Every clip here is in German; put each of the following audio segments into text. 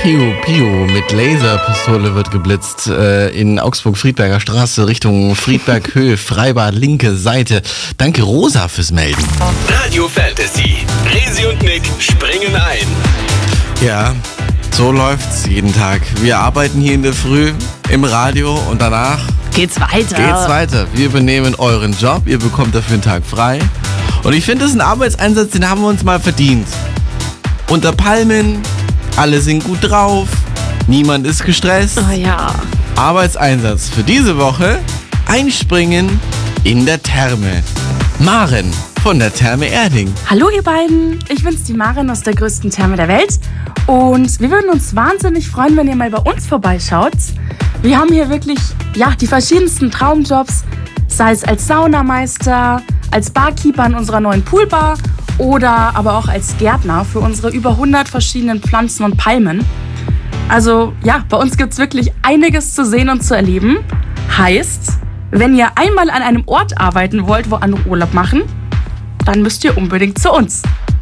Pio Pio mit Laserpistole wird geblitzt in Augsburg-Friedberger Straße Richtung Friedberg-Höhe, Freibad, linke Seite. Danke Rosa fürs Melden. Radio Fantasy. Resi und Nick springen ein. Ja, so läuft's jeden Tag. Wir arbeiten hier in der Früh im Radio und danach geht's weiter. Wir übernehmen euren Job, ihr bekommt dafür einen Tag frei. Und ich finde, das ist ein Arbeitseinsatz, den haben wir uns mal verdient. Unter Palmen, alle sind gut drauf, niemand ist gestresst. Oh ja. Arbeitseinsatz für diese Woche: Einspringen in der Therme. Maren von der Therme Erding. Hallo ihr beiden, ich bin's, die Maren aus der größten Therme der Welt. Und wir würden uns wahnsinnig freuen, wenn ihr mal bei uns vorbeischaut. Wir haben hier wirklich die verschiedensten Traumjobs, sei es als Saunameister, als Barkeeper in unserer neuen Poolbar oder aber auch als Gärtner für unsere über 100 verschiedenen Pflanzen und Palmen. Also bei uns gibt's wirklich einiges zu sehen und zu erleben. Heißt, wenn ihr einmal an einem Ort arbeiten wollt, wo andere Urlaub machen, dann müsst ihr unbedingt zu uns.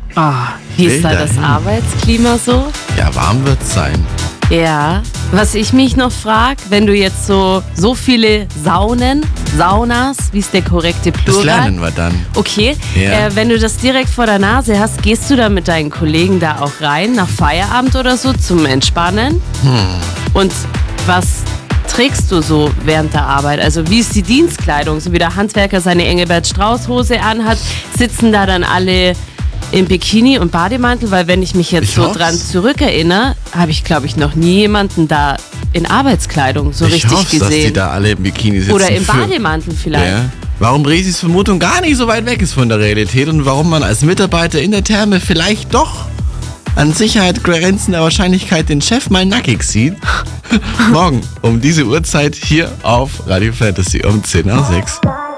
Wie ist da das Arbeitsklima so? Ja, warm wird's sein. Ja, was ich mich noch frage, wenn du jetzt so viele Saunas, wie ist der korrekte Plural? Das lernen wir dann. Okay, Ja. wenn du das direkt vor der Nase hast, gehst du da mit deinen Kollegen da auch rein, nach Feierabend oder so, zum Entspannen? Und was trägst du so während der Arbeit? Also wie ist die Dienstkleidung? So wie der Handwerker seine Engelbert-Strauß-Hose anhat, sitzen da dann alle im Bikini und Bademantel? Weil wenn ich mich jetzt Ich so hoff's. dran zurückerinnere, habe ich, glaube ich, noch nie jemanden da in Arbeitskleidung so Ich richtig hoffe, dass die gesehen. da alle im Bikini sitzen. Oder im Bademantel vielleicht. Ja. Warum Resis Vermutung gar nicht so weit weg ist von der Realität und warum man als Mitarbeiter in der Therme vielleicht doch an Sicherheit grenzender Wahrscheinlichkeit den Chef mal nackig sieht. Morgen um diese Uhrzeit hier auf Radio Fantasy um 10 nach 6.